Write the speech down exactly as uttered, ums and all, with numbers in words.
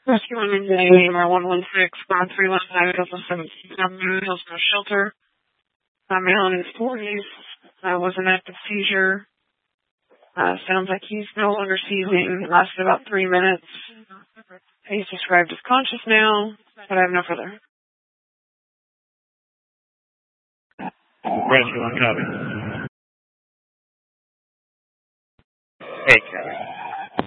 Rescue one in A M R one one six, ground three one five, Delta seventeen, Avenue, Hillsborough Shelter. Uh, male in his forties, uh, was an active seizure. Uh, sounds like he's no longer seizing. It lasted about three minutes. He's described as conscious now, but I have no further. Rescue one, copy. Hey, copy.